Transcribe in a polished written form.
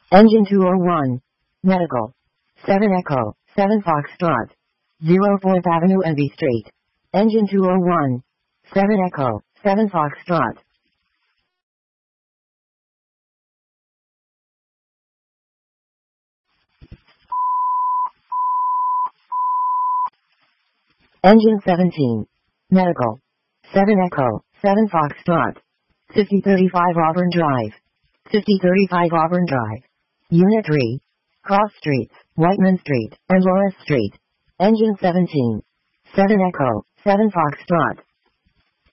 Engine 201. Medical. 7 Echo, 7 Foxtrot. 04th Avenue and B Street. Engine 201. 7 Echo, 7 Foxtrot. Engine 17. Medical. 7 Echo, 7 Foxtrot. 5035 Auburn Drive. 5035 Auburn Drive. Unit 3. Cross Streets, Whiteman Street, and Loris Street. Engine 17. 7 Echo, 7 Foxtrot.